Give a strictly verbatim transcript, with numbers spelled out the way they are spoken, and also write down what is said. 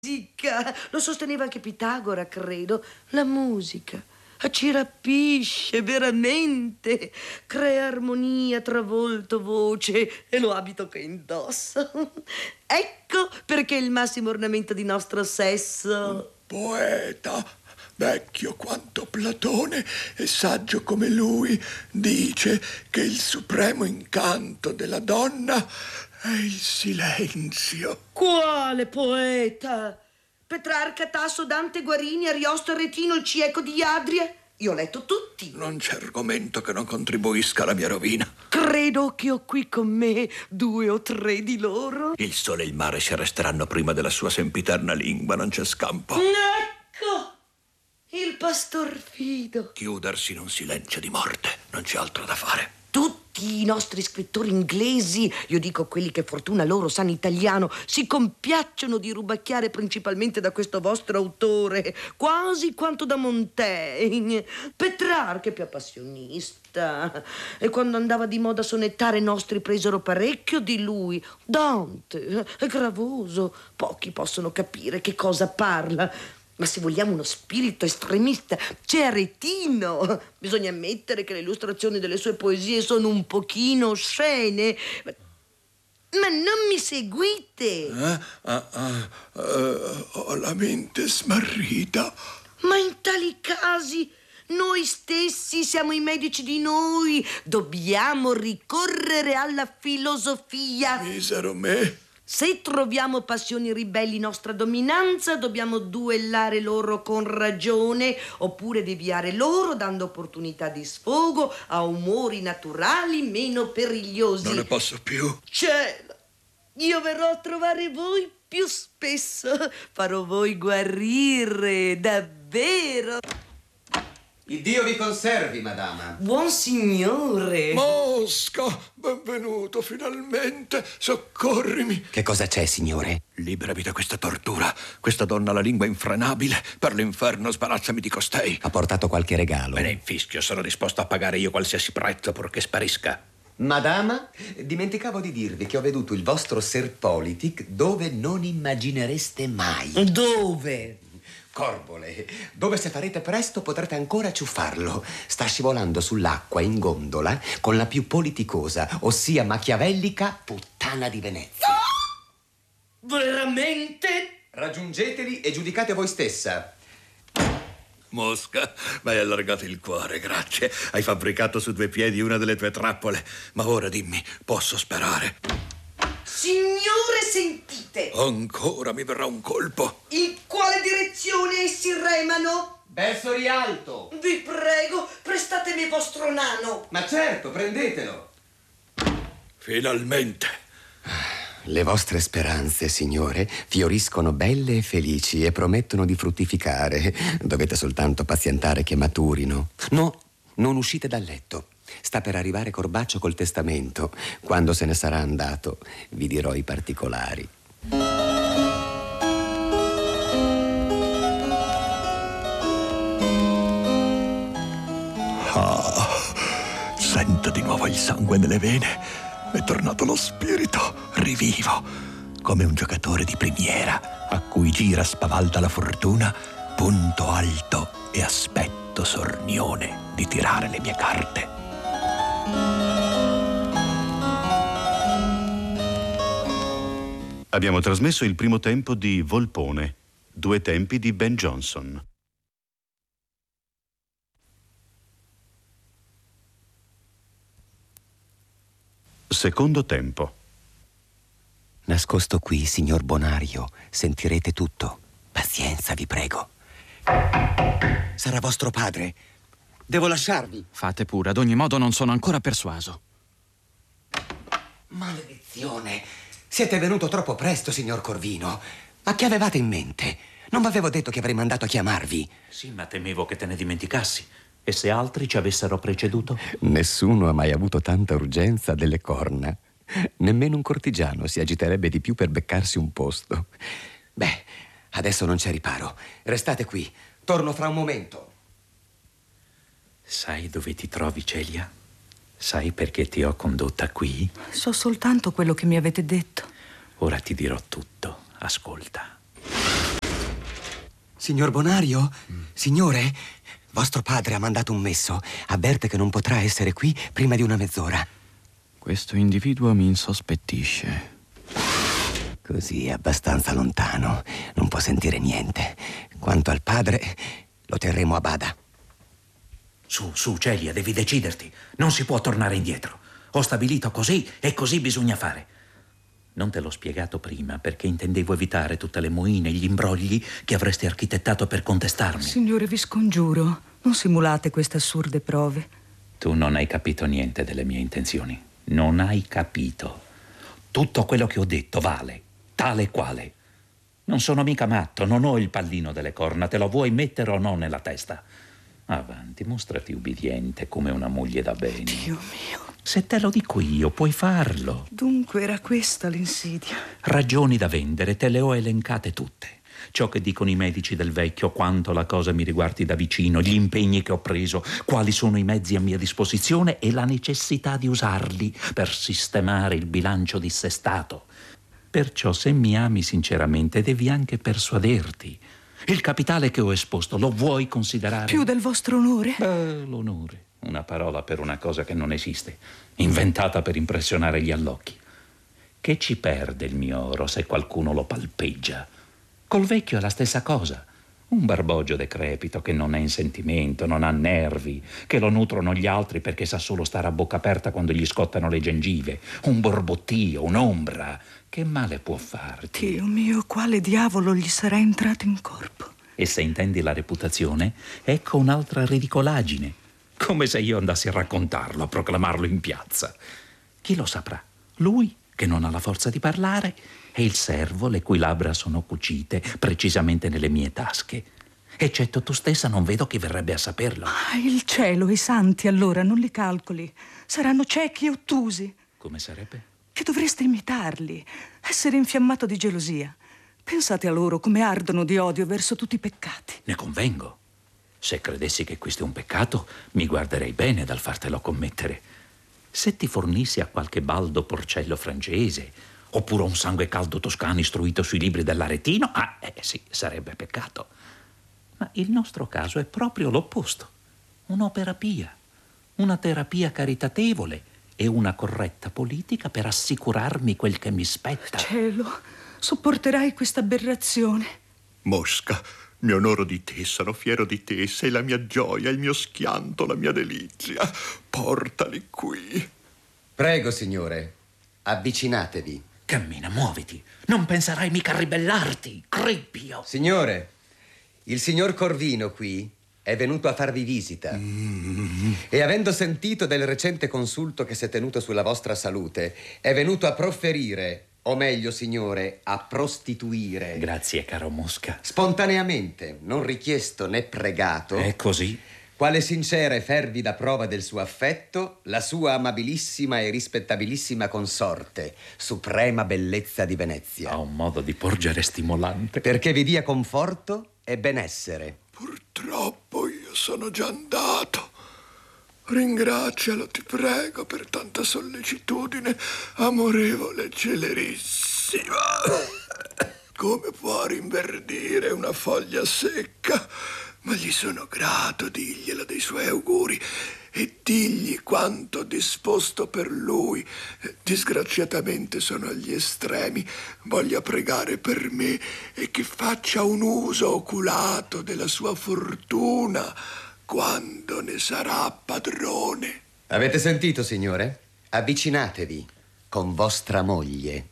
musica, lo sosteneva anche Pitagora, credo. La musica ci rapisce veramente, crea armonia tra volto, voce e lo abito che indosso. Ecco perché il massimo ornamento di nostro sesso. Un poeta, vecchio quanto Platone e saggio come lui, dice che il supremo incanto della donna è il silenzio. Quale poeta? Petrarca, Tasso, Dante, Guarini, Ariosto, Aretino, il cieco di Adria. Io ho letto tutti. Non c'è argomento che non contribuisca alla mia rovina. Credo che ho qui con me due o tre di loro. Il sole e il mare si arresteranno prima della sua sempiterna lingua, non c'è scampo. Ecco, il pastor Fido. Chiudersi in un silenzio di morte, non c'è altro da fare. Tutti i nostri scrittori inglesi, io dico quelli che fortuna loro sanno italiano, si compiacciono di rubacchiare principalmente da questo vostro autore, quasi quanto da Montaigne. Petrarca è più appassionista, e quando andava di moda a sonettare i nostri presero parecchio di lui. Dante è gravoso, pochi possono capire che cosa parla. Ma se vogliamo uno spirito estremista, c'è Aretino. Bisogna ammettere che le illustrazioni delle sue poesie sono un pochino oscene. Ma non mi seguite? Eh? Ah, ah, uh, ho la mente smarrita. Ma in tali casi noi stessi siamo i medici di noi. Dobbiamo ricorrere alla filosofia. Misero me. Se troviamo passioni ribelli nostra dominanza, dobbiamo duellare loro con ragione, oppure deviare loro dando opportunità di sfogo a umori naturali meno perigliosi. Non ne posso più. Cielo, io verrò a trovare voi più spesso. Farò voi guarire, davvero. Il Dio vi conservi, madama. Buon signore. Mosca, benvenuto finalmente. Soccorrimi. Che cosa c'è, signore? Liberami da questa tortura. Questa donna ha la lingua infrenabile. Per l'inferno sbarazzami di costei. Ha portato qualche regalo. Me ne infischio, sono disposto a pagare io qualsiasi prezzo purché sparisca. Madama, dimenticavo di dirvi che ho veduto il vostro Sir Politic dove non immaginereste mai. Dove? Corbole, dove se farete presto potrete ancora ciuffarlo. Sta scivolando sull'acqua in gondola con la più politicosa, ossia machiavellica puttana di Venezia. Veramente? Raggiungeteli e giudicate voi stessa. Mosca, mi hai allargato il cuore, grazie. Hai fabbricato su due piedi una delle tue trappole. Ma ora dimmi, posso sperare? Signore, sentite. Ancora mi verrà un colpo. In quale direzione essi remano? Verso Rialto. Vi prego, prestatemi il vostro nano. Ma certo, prendetelo. Finalmente. Le vostre speranze, signore, fioriscono belle e felici e promettono di fruttificare. Dovete soltanto pazientare che maturino. No, non uscite dal letto. Sta per arrivare Corbaccio col testamento. Quando se ne sarà andato, vi dirò i particolari. Ah, sento di nuovo il sangue nelle vene. È tornato lo spirito, rivivo, come un giocatore di primiera a cui gira spavalda la fortuna, punto alto e aspetto sornione di tirare le mie carte. Abbiamo trasmesso il primo tempo di Volpone, due tempi di Ben Jonson. Secondo tempo. Nascosto qui, signor Bonario, sentirete tutto. Pazienza, vi prego. Sarà vostro padre. Devo lasciarvi. Fate pure, ad ogni modo non sono ancora persuaso. Maledizione! Siete venuto troppo presto, signor Corvino. Ma che avevate in mente? Non v'avevo detto che avrei mandato a chiamarvi. Sì, ma temevo che te ne dimenticassi. E se altri ci avessero preceduto? Nessuno ha mai avuto tanta urgenza delle corna. Nemmeno un cortigiano si agiterebbe di più per beccarsi un posto. Beh, adesso non c'è riparo. Restate qui. Torno fra un momento. Sai dove ti trovi, Celia? Sai perché ti ho condotta qui? So soltanto quello che mi avete detto. Ora ti dirò tutto. Ascolta. Signor Bonario? Mm. Signore, vostro padre ha mandato un messo. Avverte che non potrà essere qui prima di una mezz'ora. Questo individuo mi insospettisce. Così è abbastanza lontano. Non può sentire niente. Quanto al padre, lo terremo a bada. Su, su, Celia, devi deciderti. Non si può tornare indietro. Ho stabilito così e così bisogna fare. Non te l'ho spiegato prima perché intendevo evitare tutte le moine e gli imbrogli che avresti architettato per contestarmi. Signore, vi scongiuro, non simulate queste assurde prove. Tu non hai capito niente delle mie intenzioni. Non hai capito. Tutto quello che ho detto vale, tale e quale. Non sono mica matto, non ho il pallino delle corna. Te lo vuoi mettere o no nella testa? Avanti, mostrati ubbidiente come una moglie da bene. Dio mio. Se te lo dico io, puoi farlo. Dunque era questa l'insidia. Ragioni da vendere, te le ho elencate tutte. Ciò che dicono i medici del vecchio, quanto la cosa mi riguardi da vicino, gli impegni che ho preso, quali sono i mezzi a mia disposizione e la necessità di usarli per sistemare il bilancio dissestato. Perciò, se mi ami sinceramente, devi anche persuaderti. Il capitale che ho esposto lo vuoi considerare? Più del vostro onore? Beh, l'onore. Una parola per una cosa che non esiste, inventata per impressionare gli allocchi. Che ci perde il mio oro se qualcuno lo palpeggia? Col vecchio è la stessa cosa. Un barbogio decrepito che non ha in sentimento, non ha nervi, che lo nutrono gli altri perché sa solo stare a bocca aperta quando gli scottano le gengive. Un borbottio, un'ombra. Che male può farti? Dio mio, quale diavolo gli sarà entrato in corpo? E se intendi la reputazione, ecco un'altra ridicolaggine. Come se io andassi a raccontarlo, a proclamarlo in piazza. Chi lo saprà? Lui, che non ha la forza di parlare, e il servo, le cui labbra sono cucite precisamente nelle mie tasche. Eccetto tu stessa, non vedo chi verrebbe a saperlo. Ah, il cielo e i santi, allora, non li calcoli. Saranno ciechi e ottusi. Come sarebbe? Che dovreste imitarli, essere infiammato di gelosia. Pensate a loro come ardono di odio verso tutti i peccati. Ne convengo. Se credessi che questo è un peccato, mi guarderei bene dal fartelo commettere. Se ti fornissi a qualche baldo porcello francese, oppure un sangue caldo toscano istruito sui libri dell'Aretino, ah, eh sì, sarebbe peccato. Ma il nostro caso è proprio l'opposto. Un'opera pia, una terapia caritatevole e una corretta politica per assicurarmi quel che mi spetta. Cielo, sopporterai questa aberrazione? Mosca, mi onoro di te, sono fiero di te, sei la mia gioia, il mio schianto, la mia delizia. Portali qui. Prego, signore, avvicinatevi. Cammina, muoviti. Non penserai mica a ribellarti, crippio. Signore, il signor Corvino qui è venuto a farvi visita. Mm. E avendo sentito del recente consulto che si è tenuto sulla vostra salute, è venuto a profferire, o meglio, signore, a prostituire. Grazie, caro Mosca. Spontaneamente, non richiesto né pregato. È così? Quale sincera e fervida prova del suo affetto, la sua amabilissima e rispettabilissima consorte, suprema bellezza di Venezia. Ha un modo di porgere stimolante. Perché vi dia conforto e benessere. Purtroppo io sono già andato. Ringrazialo, ti prego, per tanta sollecitudine, amorevole e celerissima. Come può rinverdire una foglia secca? Ma gli sono grato, diglielo dei suoi auguri e digli quanto disposto per lui. Disgraziatamente sono agli estremi. Voglia pregare per me e che faccia un uso oculato della sua fortuna quando ne sarà padrone. Avete sentito, signore? Avvicinatevi con vostra moglie.